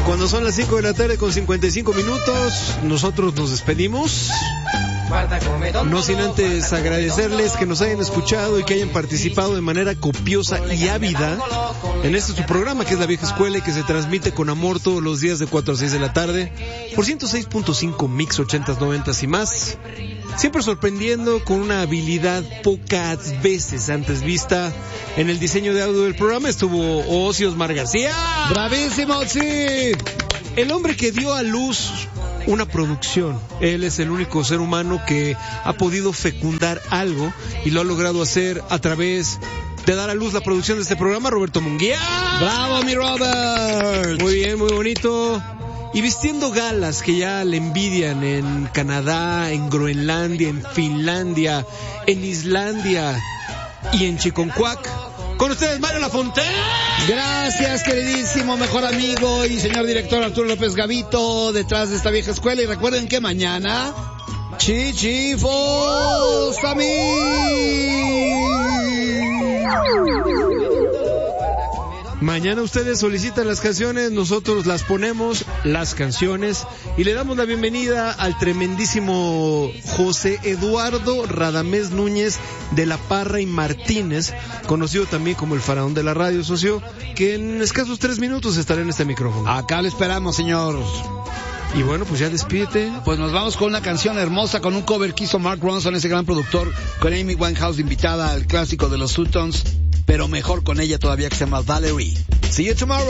Cuando son las 5 de la tarde con 55 minutos, nosotros nos despedimos. No sin antes agradecerles que nos hayan escuchado y que hayan participado de manera copiosa y ávida en este su programa, que es La Vieja Escuela, y que se transmite con amor todos los días de 4 a 6 de la tarde por 106.5 Mix 80s, 90s y más. Siempre sorprendiendo con una habilidad pocas veces antes vista. En el diseño de audio del programa estuvo Ozzy Osmar García. ¡Bravísimo, Ozzy! El hombre que dio a luz una producción. Él es el único ser humano que ha podido fecundar algo y lo ha logrado hacer a través de dar a luz la producción de este programa, Roberto Munguía. ¡Bravo, mi Robert! Muy bien, muy bonito. Y vistiendo galas que ya le envidian en Canadá, en Groenlandia, en Finlandia, en Islandia y en Chiconcuac. Con ustedes, Mario Lafontaine. Gracias, queridísimo mejor amigo y señor director Arturo López Gavito, detrás de esta vieja escuela. Y recuerden que mañana, Chichifos a mí. Mañana ustedes solicitan las canciones, nosotros las ponemos, las canciones, y le damos la bienvenida al tremendísimo José Eduardo Radamés Núñez de la Parra y Martínez, conocido también como el faraón de la radio, socio, que en escasos 3 minutos estará en este micrófono. Acá lo esperamos, señor. Y bueno, pues ya despídete. Pues nos vamos con una canción hermosa, con un cover que hizo Mark Ronson, ese gran productor, con Amy Winehouse invitada al clásico de los Sutons, pero mejor con ella todavía, que se llama Valerie. See you tomorrow.